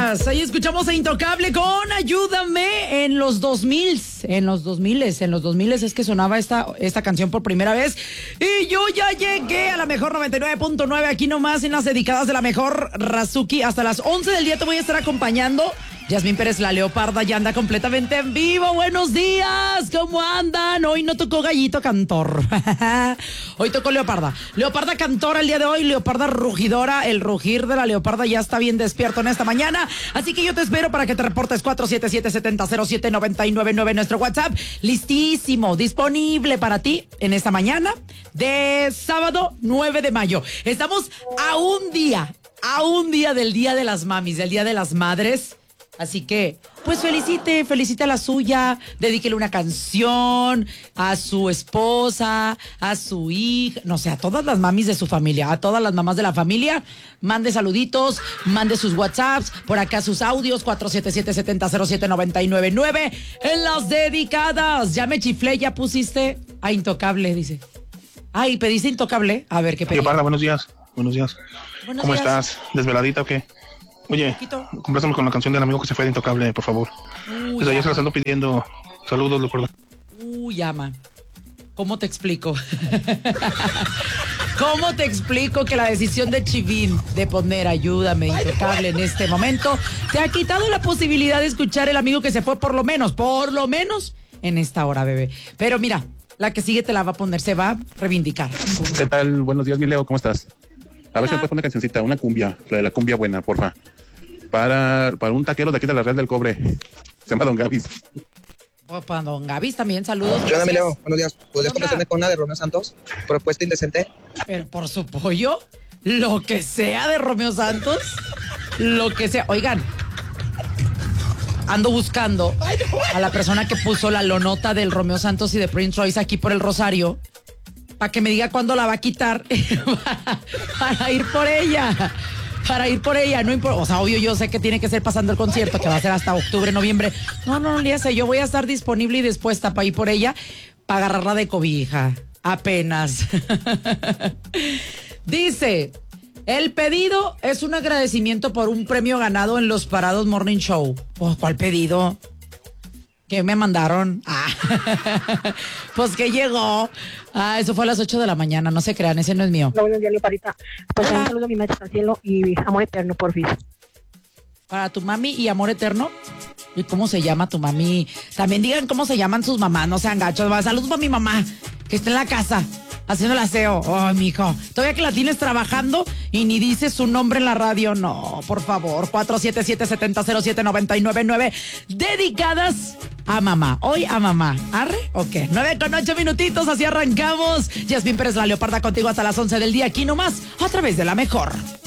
días. Ahí escuchamos a Intocable con Ayúdame en los 2000. En los 2000 es que sonaba esta canción por primera vez. Y yo ya llegué a la mejor 99.9 aquí nomás en las dedicadas de la mejor Razuki. Hasta las 11 del día te voy a estar acompañando. Yasmín Pérez, la Leoparda, ya anda completamente en vivo. Buenos días, ¿cómo andan? Hoy no tocó Gallito Cantor. Hoy tocó Leoparda. Leoparda Cantora el día de hoy, Leoparda Rugidora. El rugir de la Leoparda ya está bien despierto en esta mañana. Así que yo te espero para que te reportes 477-700-7999, nuestro WhatsApp. Listísimo, disponible para ti en esta mañana de sábado 9 de mayo. Estamos a un día del Día de las Mamis, del Día de las Madres. Así que, pues felicite a la suya, dedíquele una canción a su esposa, a su hija, no sé, a todas las mamis de su familia, a todas las mamás de la familia. Mande saluditos, mande sus WhatsApps, por acá sus audios, 477-700-7999. En las dedicadas, ya me chiflé, ya pusiste a Intocable, dice. Ay, ¿pediste Intocable? A ver, ¿qué pedí? Leoparda, buenos días. ¿Cómo estás? ¿Desveladita o qué? Oye, complázame con la canción del amigo que se fue de Intocable, por favor. Desde ayer se las ando pidiendo. Saludos, Leoparda. Llama. ¿Cómo te explico? ¿Cómo te explico que la decisión de Chivín de poner Ayúdame Intocable en este momento te ha quitado la posibilidad de escuchar el amigo que se fue por lo menos en esta hora, bebé? Pero mira, la que sigue te la va a poner, se va a reivindicar. ¿Qué tal? Buenos días, mi Leo, ¿cómo estás? A ver si me puedes poner una cancioncita, una cumbia, la de la cumbia buena, porfa. Para un taquero de aquí de la Real del Cobre. Se llama Don Gavis. Para Don Gavis también, saludos. ¿Qué onda, mi Leo? Buenos días. ¿Podrías complacerme con una de Romeo Santos? Propuesta indecente. Pero por su pollo, lo que sea de Romeo Santos, lo que sea. Oigan, ando buscando a la persona que puso la lonota del Romeo Santos y de Prince Royce aquí por el Rosario, para que me diga cuándo la va a quitar para ir por ella. No importa, o sea, obvio, yo sé que tiene que ser pasando el concierto, que va a ser hasta octubre, noviembre. No, ya sé, yo voy a estar disponible y dispuesta para ir por ella, para agarrarla de cobija, apenas. Dice, el pedido es un agradecimiento por un premio ganado en los Parados Morning Show. Pues, ¿cuál pedido? ¿Qué me mandaron? Pues que llegó. Eso fue a las 8 de la mañana, no se crean, ese no es mío. Hola, buenos días, Leoparita. Pues un saludo a mi madre al cielo y amor eterno, por fin. Para tu mami y amor eterno. ¿Y cómo se llama tu mami? También digan cómo se llaman sus mamás, no sean gachos. Saludos para mi mamá, que está en la casa, haciendo el aseo. Oh, mijo, todavía que la tienes trabajando y ni dices su nombre en la radio. No, por favor, 477-700-7999. Dedicadas a mamá. Hoy a mamá. ¿Arre o qué? 9:08, así arrancamos. Yasmín Pérez, la Leoparda, contigo hasta las 11 del día. Aquí nomás, a través de la mejor.